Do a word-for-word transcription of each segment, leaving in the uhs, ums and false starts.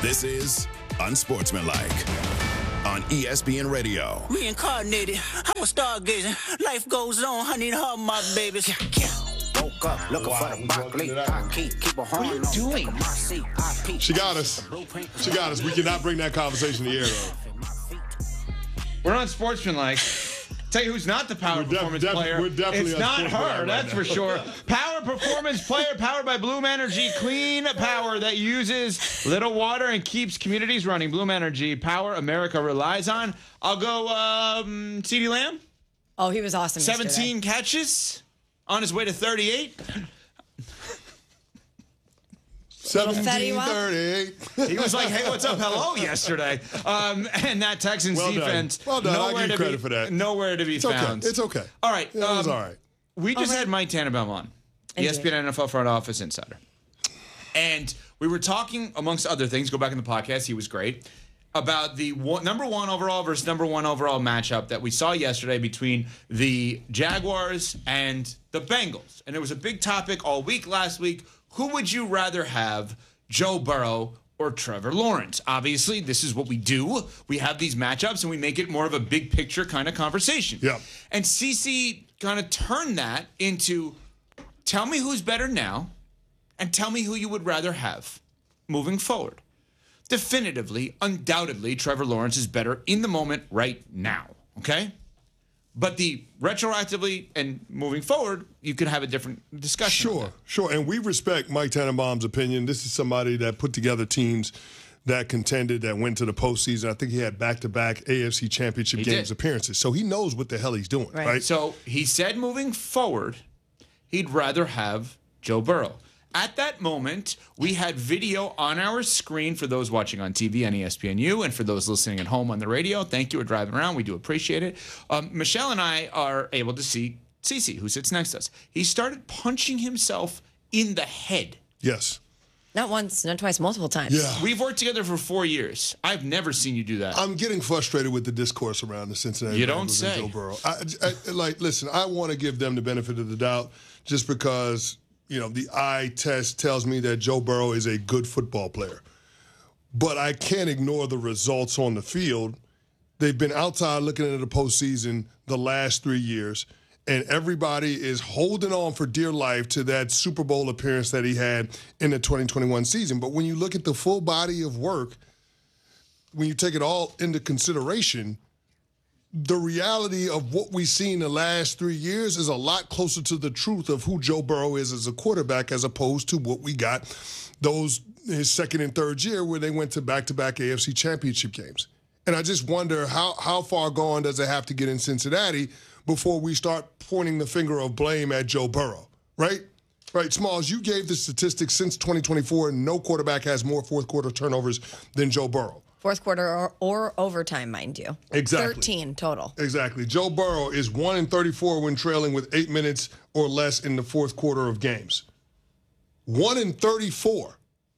This is Unsportsmanlike on E S P N Radio. Reincarnated, I was stargazing. Life goes on, I need her, my babies. Woke up looking wow, for the broccoli. I keep, keep a what are you doing? She got us. She got us. We cannot bring that conversation to the air, though. We're on Sportsmanlike. Tell you who's not the power we're def- performance def- player. We're definitely it's not her, right that's now. for sure. Power performance player powered by Bloom Energy. Clean power that uses little water and keeps communities running. Bloom Energy, power America relies on. I'll go um, CeeDee Lamb. Oh, he was awesome seventeen yesterday. Catches on his way to thirty-eight. seventeen thirty-eight. He was like, hey, what's up? Hello yesterday. Um, and that Texans well defense. Done. Well done. I'll give you credit be, for that. Nowhere to be it's found. Okay. It's okay. All right. Yeah, um, it was all right. We just okay. had Mike Tannenbaum on, E S P N N F L front office insider. And we were talking, amongst other things, go back in the podcast, he was great, about the one, number one overall versus number one overall matchup that we saw yesterday between the Jaguars and the Bengals. And it was a big topic all week last week. Who would you rather have, Joe Burrow or Trevor Lawrence? Obviously, this is what we do. We have these matchups, and we make it more of a big picture kind of conversation. Yeah. And C C kind of turned that into, tell me who's better now, and tell me who you would rather have moving forward. Definitively, undoubtedly, Trevor Lawrence is better in the moment right now, okay? But the retroactively and moving forward, you could have a different discussion. Sure, sure. And we respect Mike Tannenbaum's opinion. This is somebody that put together teams that contended, that went to the postseason. I think he had back-to-back A F C Championship He games did. appearances. So he knows what the hell he's doing, right? Right. So he said moving forward, he'd rather have Joe Burrow. At that moment, we had video on our screen for those watching on T V on E S P N U and for those listening at home on the radio. Thank you for driving around. We do appreciate it. Um, Michelle and I are able to see Cece, who sits next to us. He started punching himself in the head. Yes. Not once, not twice, multiple times. Yeah. We've worked together for four years. I've never seen you do that. I'm getting frustrated with the discourse around the Cincinnati You Bengals don't and say. Joe Burrow. I, I, like, listen, I want to give them the benefit of the doubt just because, you know, the eye test tells me that Joe Burrow is a good football player. But I can't ignore the results on the field. They've been outside looking into the postseason the last three years, and everybody is holding on for dear life to that Super Bowl appearance that he had in the twenty twenty-one season. But when you look at the full body of work, when you take it all into consideration, the reality of what we've seen the last three years is a lot closer to the truth of who Joe Burrow is as a quarterback as opposed to what we got those his second and third year where they went to back-to-back A F C Championship games. And I just wonder how, how far gone does it have to get in Cincinnati before we start pointing the finger of blame at Joe Burrow, right? Right, Smalls, you gave the statistics since twenty twenty-four, no quarterback has more fourth-quarter turnovers than Joe Burrow. Fourth quarter or, or overtime, mind you. Exactly. thirteen total. Exactly. Joe Burrow is one in thirty-four when trailing with eight minutes or less in the fourth quarter of games. one in thirty-four.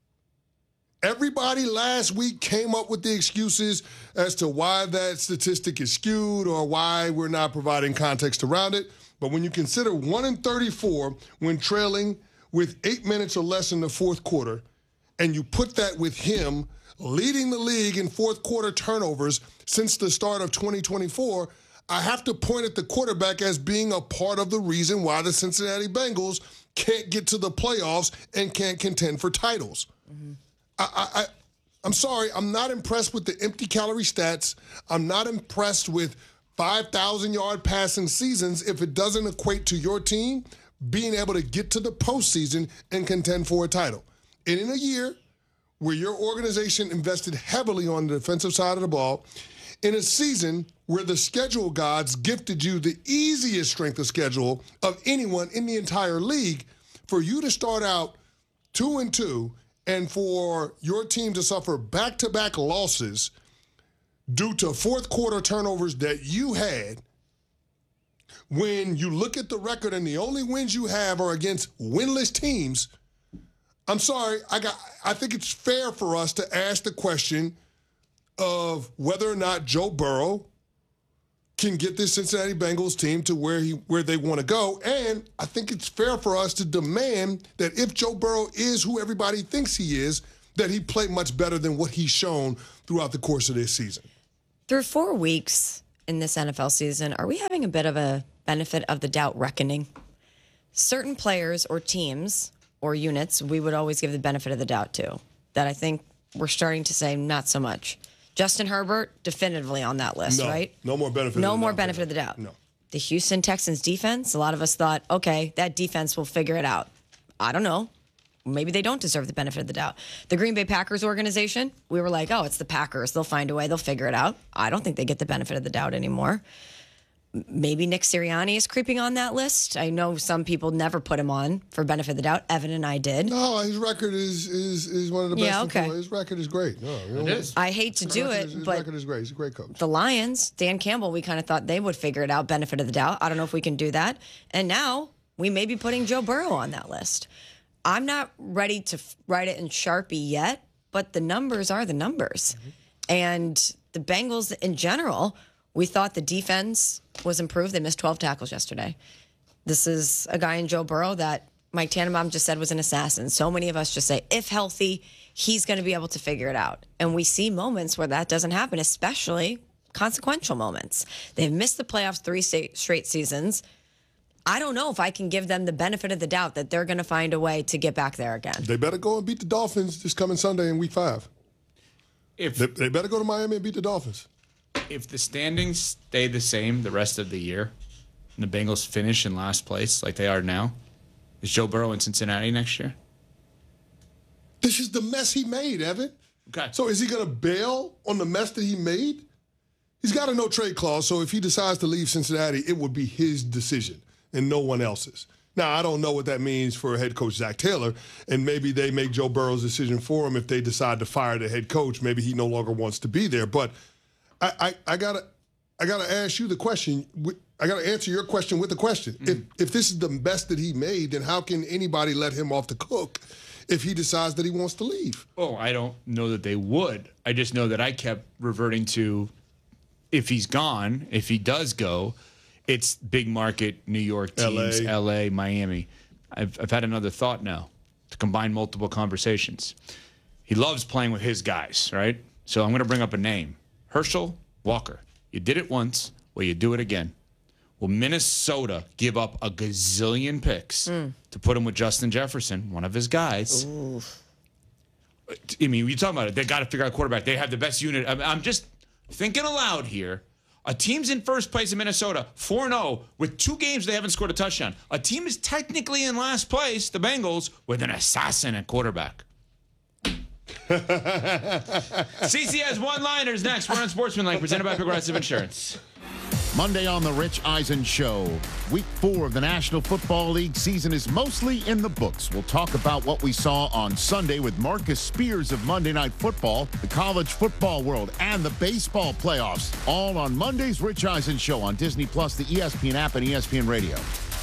Everybody last week came up with the excuses as to why that statistic is skewed or why we're not providing context around it. But when you consider one in thirty-four when trailing with eight minutes or less in the fourth quarter, and you put that with him leading the league in fourth quarter turnovers since the start of twenty twenty-four, I have to point at the quarterback as being a part of the reason why the Cincinnati Bengals can't get to the playoffs and can't contend for titles. Mm-hmm. I, I, I, I'm sorry, I'm not impressed with the empty calorie stats. I'm not impressed with five thousand yard passing seasons if it doesn't equate to your team being able to get to the postseason and contend for a title. And in a year where your organization invested heavily on the defensive side of the ball, in a season where the schedule gods gifted you the easiest strength of schedule of anyone in the entire league, for you to start out two and two and for your team to suffer back-to-back losses due to fourth quarter turnovers that you had, when you look at the record and the only wins you have are against winless teams, I'm sorry, I got. I think it's fair for us to ask the question of whether or not Joe Burrow can get this Cincinnati Bengals team to where he where they want to go. And I think it's fair for us to demand that if Joe Burrow is who everybody thinks he is, that he played much better than what he's shown throughout the course of this season. Through four weeks in this N F L season, are we having a bit of a benefit of the doubt reckoning? Certain players or teams or units, we would always give the benefit of the doubt to. That I think we're starting to say not so much. Justin Herbert, definitively on that list, No, right? no more benefit. No of the more doubt. benefit of the doubt. No. The Houston Texans defense, a lot of us thought, okay, that defense will figure it out. I don't know. Maybe they don't deserve the benefit of the doubt. The Green Bay Packers organization, we were like, oh, it's the Packers. They'll find a way. They'll figure it out. I don't think they get the benefit of the doubt anymore. Maybe Nick Sirianni is creeping on that list. I know some people never put him on for benefit of the doubt. Evan and I did. No, his record is is is one of the best. Yeah, okay. in football. His record is great. No, you know, It is. I hate to his do record it, is- his but record is great. He's a great coach. the Lions, Dan Campbell, we kind of thought they would figure it out, benefit of the doubt. I don't know if we can do that. And now we may be putting Joe Burrow on that list. I'm not ready to f- write it in Sharpie yet, but the numbers are the numbers. Mm-hmm. And the Bengals in general, we thought the defense was improved. They missed twelve tackles yesterday. This is a guy in Joe Burrow that Mike Tannenbaum just said was an assassin. So many of us just say, if healthy, he's going to be able to figure it out. And we see moments where that doesn't happen, especially consequential moments. They've missed the playoffs three sta- straight seasons. I don't know if I can give them the benefit of the doubt that they're going to find a way to get back there again. They better go and beat the Dolphins this coming Sunday in Week Five. If They, they better go to Miami and beat the Dolphins. if the standings stay the same the rest of the year, and the Bengals finish in last place like they are now, is Joe Burrow in Cincinnati next year? This is the mess he made, Evan. Okay. So is he going to bail on the mess that he made? He's got a no-trade clause, so if he decides to leave Cincinnati, it would be his decision and no one else's. Now, I don't know what that means for head coach Zach Taylor, and maybe they make Joe Burrow's decision for him if they decide to fire the head coach. Maybe he no longer wants to be there. But I, I, I gotta, I gotta ask you the question. I gotta answer your question with a question. Mm. If if this is the best that he made, then how can anybody let him off the hook if he decides that he wants to leave? Oh, I don't know that they would. I just know that I kept reverting to if he's gone, if he does go, it's big market New York teams, L A. L A, Miami. I've, I've had another thought now to combine multiple conversations. He loves playing with his guys, right? So I'm going to bring up a name. Herschel Walker. You did it once. Will you do it again? Will Minnesota give up a gazillion picks mm. to put him with Justin Jefferson, one of his guys? Ooh. I mean, you're talking about it. They got to figure out a quarterback. They have the best unit. I'm just thinking aloud here. A team's in first place in Minnesota, four and oh, with two games they haven't scored a touchdown. A team is technically in last place, the Bengals, with an assassin at quarterback. C C has one-liners next. We're on Sportsmanlike, presented by Progressive Insurance. Monday on the Rich Eisen Show. Week four of the National Football League season is mostly in the books. We'll talk about what we saw on Sunday with Marcus Spears of Monday Night Football, the college football world, and the baseball playoffs. All on Monday's Rich Eisen Show on Disney Plus, the E S P N app, and E S P N Radio.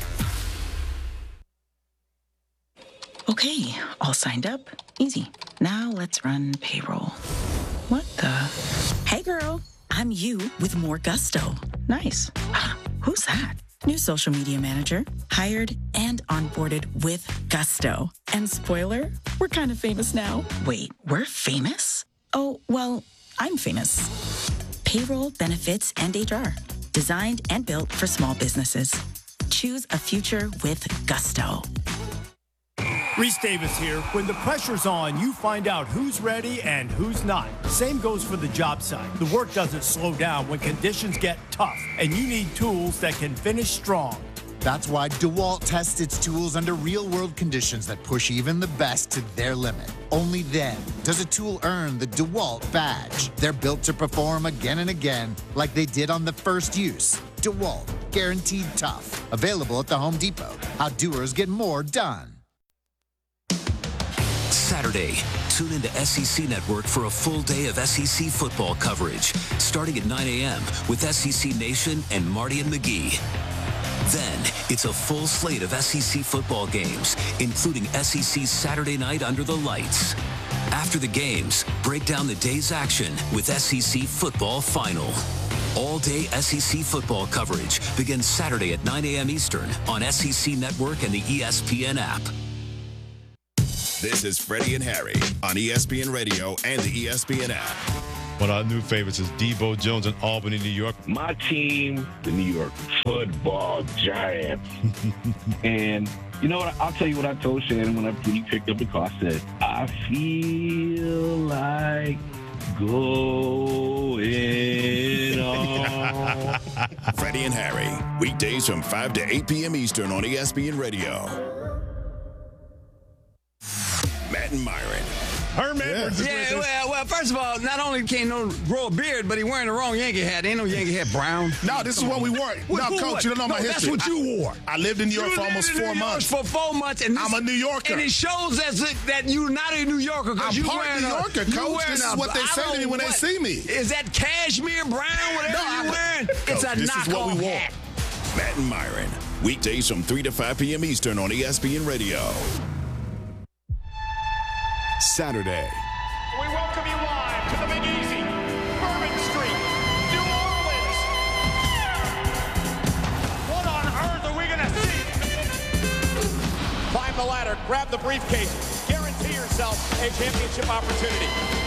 Okay, all signed up. Easy. Now let's run payroll. What the? Hey, girl. I'm you with more gusto. Nice. Who's that? New social media manager. Hired and onboarded with gusto. And spoiler, we're kind of famous now. Wait, we're famous? Oh, well, I'm famous. Payroll, benefits, and H R. Designed and built for small businesses. Choose a future with gusto. Reese Davis here. When the pressure's on, you find out who's ready and who's not. Same goes for the job site. The work doesn't slow down when conditions get tough, and you need tools that can finish strong. That's why DeWalt tests its tools under real-world conditions that push even the best to their limit. Only then does a tool earn the DeWalt badge. They're built to perform again and again, like they did on the first use. DeWalt, guaranteed tough. Available at the Home Depot. How doers get more done. Saturday, tune into S E C Network for a full day of S E C football coverage, starting at nine a.m. with S E C Nation and Marty and McGee. Then, it's a full slate of S E C football games, including S E C Saturday Night Under the Lights. After the games, break down the day's action with S E C Football Final. All-day S E C football coverage begins Saturday at nine a.m. Eastern on S E C Network and the E S P N app. This is Freddie and Harry on E S P N Radio and the E S P N app. One of our new favorites is Debo Jones in Albany, New York. My team, the New York Football Giants. And you know what? I'll tell you what I told Shannon when, I, when he picked up the car. I said, I feel like going on. Freddie and Harry, weekdays from five to eight p.m. Eastern on E S P N Radio. Matt and Myron. Herman. Yeah, yeah well, well, first of all, not only can't no grow a beard, but he wearing the wrong Yankee hat. Ain't no Yankee hat brown. No, this is what we wore. Who, no, who, Coach, what? you don't know no, my that's history. That's what you wore. I, I lived in New York you for almost in four New months. York for four months. And this, I'm a New Yorker. And it shows as it, that you're not a New Yorker. I'm you part wearing New Yorker, a, Coach. This is what they say to me when what? they see me. Is that cashmere brown, whatever no, you're wearing? Coach, it's a this knockoff is what we hat. wore. Matt and Myron, weekdays from three to five p.m. Eastern on E S P N Radio. Saturday. We welcome you live to the Big Easy, Bourbon Street, New Orleans. What on earth are we going to see? Climb the ladder, grab the briefcase, guarantee yourself a championship opportunity.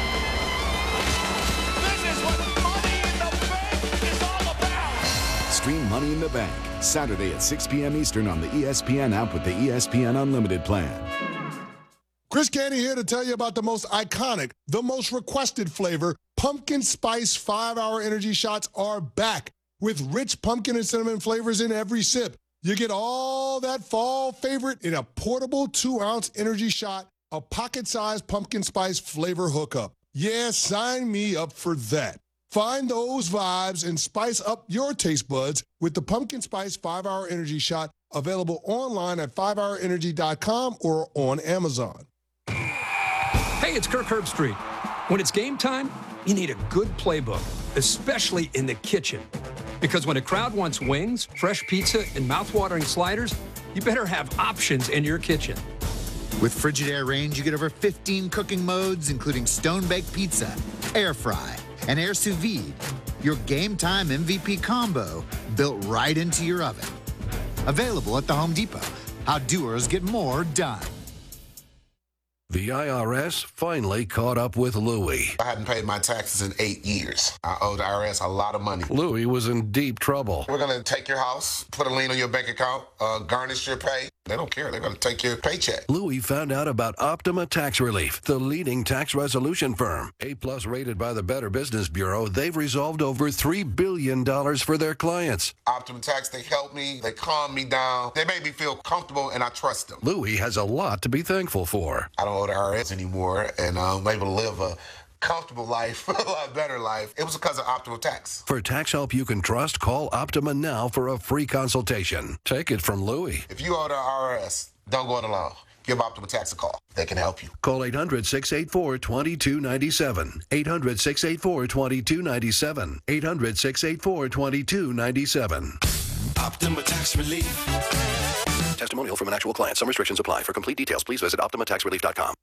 This is what Money in the Bank is all about. Stream Money in the Bank, Saturday at six p.m. Eastern on the E S P N app with the E S P N Unlimited plan. Chris Canty here to tell you about the most iconic, the most requested flavor. Pumpkin Spice five-hour energy shots are back with rich pumpkin and cinnamon flavors in every sip. You get all that fall favorite in a portable two-ounce energy shot, a pocket-sized pumpkin spice flavor hookup. Yeah, sign me up for that. Find those vibes and spice up your taste buds with the Pumpkin Spice five-hour energy shot, available online at five hour energy dot com or on Amazon. Hey, it's Kirk Herbstreit. When it's game time, you need a good playbook, especially in the kitchen. Because when a crowd wants wings, fresh pizza, and mouthwatering sliders, you better have options in your kitchen. With Frigidaire range, you get over fifteen cooking modes, including stone-baked pizza, air fry, and air sous vide. Your game time M V P combo built right into your oven. Available at the Home Depot. How doers get more done. The I R S finally caught up with Louie. I hadn't paid my taxes in eight years. I owe the I R S a lot of money. Louie was in deep trouble. We're going to take your house, put a lien on your bank account, uh, garnish your pay. They don't care. They're going to take your paycheck. Louie found out about Optima Tax Relief, the leading tax resolution firm. A-plus rated by the Better Business Bureau, they've resolved over three billion dollars for their clients. Optima Tax, they helped me. They calmed me down. They made me feel comfortable, and I trust them. Louie has a lot to be thankful for. I don't owe the I R S anymore, and I'm able to live a comfortable life, a lot better life. It was because of Optima Tax. For tax help you can trust, call Optima now for a free consultation. Take it from Louie. If you owe the I R S, don't go it alone. Give Optima Tax a call. They can help you. Call eight hundred, six eight four, two two nine seven. eight hundred, six eight four, two two nine seven. eight hundred, six eight four, two two nine seven. Optima Tax Relief. Testimonial from an actual client. Some restrictions apply. For complete details, please visit optima tax relief dot com.